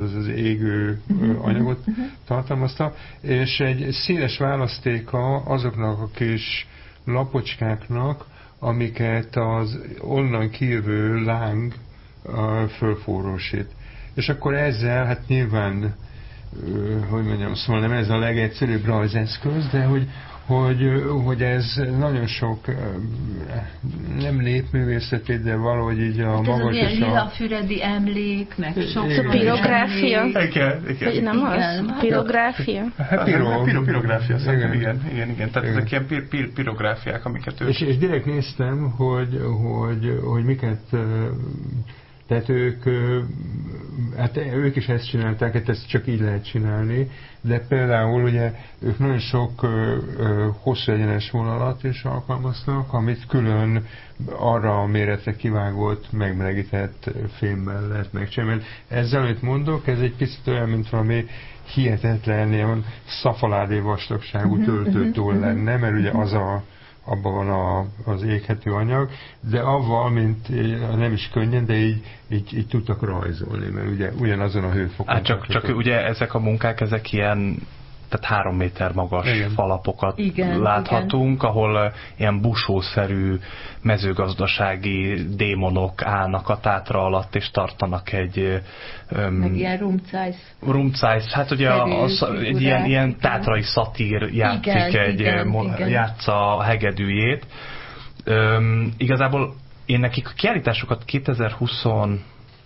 az égő anyagot tartalmazta, és egy széles választéka azoknak a kis lapocskáknak, amiket az onnan kijövő láng fölforrósít. És akkor ezzel, hát nyilván, hogy mondjam, szóval nem ez a legegyszerűbb rajzeszköz, de hogy ez nagyon sok nem népművészeti, de valahogy így a hát magas és a... lilafüredi emlék, meg sok pirográfia. Igen. Nem az? Pirográfia? Pirográfia, szerintem, igen. Tehát ezek ilyen pirográfiák, amiket ők... És direkt néztem, hogy miket... Tehát ők is ezt csinálták, hát ezt csak így lehet csinálni, de például ugye ők nagyon sok hosszú egyenes vonalat is alkalmaznak, amit külön arra a méretre kivágott, megmelegített fémmel lehet megcsinálni. Ezzel, amit mondok, ez egy picit olyan, mint valami hihetetlen, ilyen szafaládé vastagságú töltőtól lenne, mert ugye abban van az éghető anyag, de avval, mint nem is könnyen, de így tudtak rajzolni, mert ugye ugyanazon a hőfokon. Csak ugye ezek a munkák, ezek ilyen, tehát 3 méter magas falapokat láthatunk, ahol ilyen busószerű mezőgazdasági démonok állnak a tátra alatt, és tartanak meg ilyen rumcájsz, hát ugye egy ilyen tátrai szatír játszik, játsza a hegedűjét. Igazából én nekik a kiállításokat 2024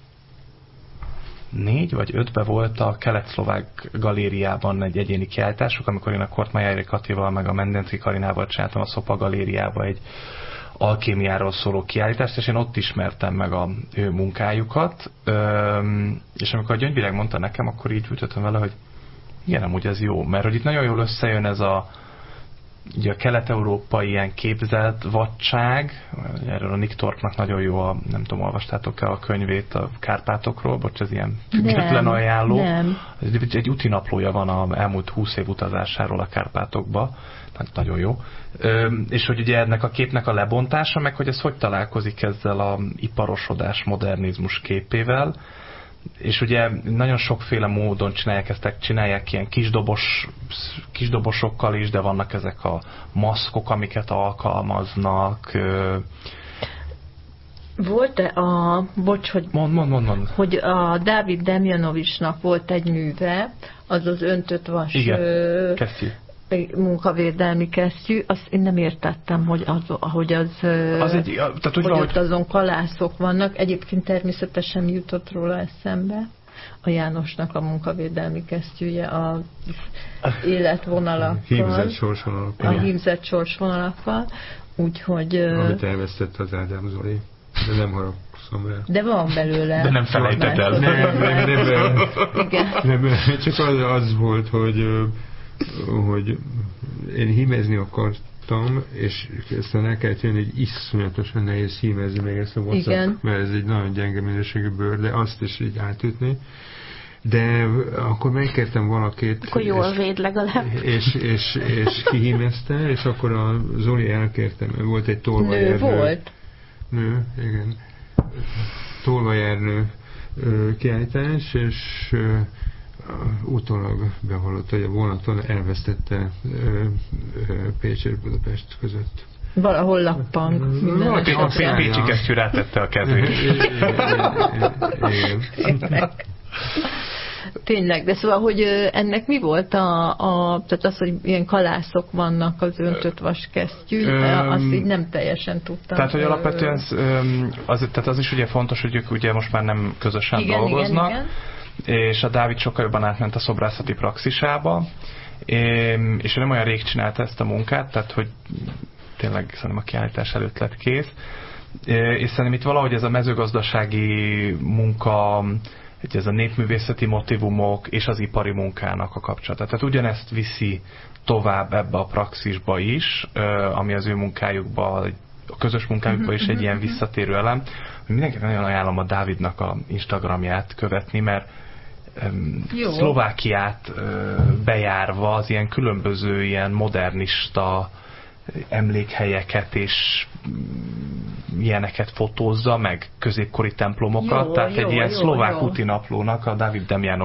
vagy 5-ben volt a Kelet-Szlovák galériában egy egyéni kiállításuk, amikor én a Kortmájári Katival meg a Mendenci Karinával csináltam a Szopa galériába egy alkémiáról szóló kiállítást, és én ott ismertem meg a ő munkájukat, és amikor a Gyöngyvirág mondta nekem, akkor így ütöttem vele, hogy igen, amúgy ez jó, mert hogy itt nagyon jól összejön ez ugye a kelet-európai ilyen képzelt vadság, erről a Nick Thorpe-nak nagyon jó nem tudom, olvastátok-e a könyvét a Kárpátokról, bocs, ez ilyen független ajánló. Nem. Egy útinaplója van az elmúlt 20 év utazásáról a Kárpátokba, nagyon jó. És hogy ugye ennek a képnek a lebontása, meg hogy ez hogy találkozik ezzel a iparosodás, modernizmus képével, és ugye nagyon sokféle módon csinálják ilyen kisdobosokkal is, de vannak ezek a maszkok, amiket alkalmaznak. Volt-e hogy a Dávid Demjanovicsnak volt egy műve, az az öntött vas munkavédelmi kesztyű, azt én nem értettem, hogy ott azon kalászok vannak. Egyébként természetesen jutott róla eszembe a Jánosnak a munkavédelmi kesztyűje az életvonalakkal. Hímzett sorsvonalakkal. Úgyhogy... Amit elvesztett az Ádám Zoli. De nem haragszom rá. De van belőle. De nem felejted el. Nem, csak az volt, hogy én hímezni akartam, és aztán el kellett jönni, hogy iszonyatosan nehéz hímezni még ezt a mocot, mert ez egy nagyon gyenge minőségű bőr, de azt is így átütni. De akkor megkértem valakit, akkor jól véd legalább. És kihímezte, és akkor a Zoli elkértem, volt egy tolvajernő. Nő, igen. Tolvajernő kiállítás, és utólag bevallott, hogy a vonaton elvesztette Pécs és Budapest között. Valahol lappang. A pécsi kesztyű rátette a kezét. Igen. Tényleg, de szóval, hogy ennek mi volt tehát az, hogy ilyen kalászok vannak az öntött vaskesztyűn, azt így nem teljesen tudtam. Tehát, hogy alapvetően az is ugye fontos, hogy ők ugye most már nem közösen dolgoznak, igen. És a Dávid sokkal jobban átment a szobrászati praxisába, és ő nem olyan rég csinálta ezt a munkát, tehát, hogy tényleg szerintem a kiállítás előtt lett kész, és szerintem itt valahogy ez a mezőgazdasági munka, ez a népművészeti motivumok és az ipari munkának a kapcsolata. Tehát ugyanezt viszi tovább ebbe a praxisba is, ami az ő munkájukba, a közös munkájukba is egy ilyen visszatérő elem. Mindenképpen nagyon ajánlom a Dávidnak a Instagramját követni, mert Szlovákiát bejárva az ilyen különböző ilyen modernista emlékhelyeket és ilyeneket fotózza, meg középkori templomokat, tehát egy ilyen szlovák útinaplónak a Dávid Demjanov